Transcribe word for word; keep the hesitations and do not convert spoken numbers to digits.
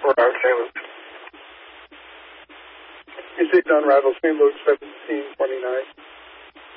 around Saint Luke. You see, Don Rattle, Saint Luke seventeen twenty-nine.